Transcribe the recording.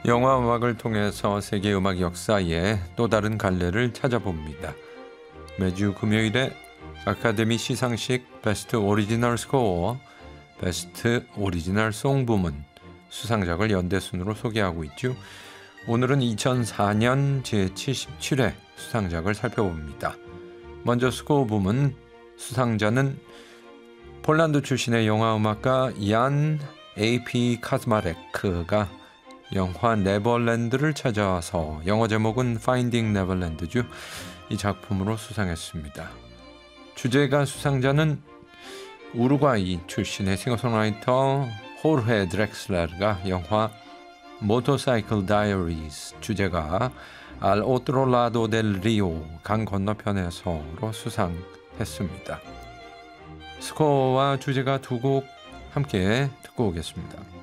영화 음악을 통해서 세계 음악 역사의 또 다른 갈래를 찾아봅니다. 매주 금요일에 아카데미 시상식 베스트 오리지널 스코어, 베스트 오리지널 송 부문 수상작을 연대순으로 소개하고 있죠. 오늘은 2004년 제77회 수상작을 살펴봅니다. 먼저 스코어 부문 수상자는 폴란드 출신의 영화음악가 얀 A.P. 카즈마레크가 영화 네버랜드를 찾아서 영어 제목은 Finding Neverland죠. 이 작품으로 수상했습니다. 주제가 수상자는 우루과이 출신의 싱어송라이터 호르헤 드렉슬레르가 영화 모터사이클 다이어리즈 주제가 알 오트로 라도 델 리오 강 건너편에서로 수상했습니다. 스코어와 주제가 두 곡 함께 듣고 오겠습니다.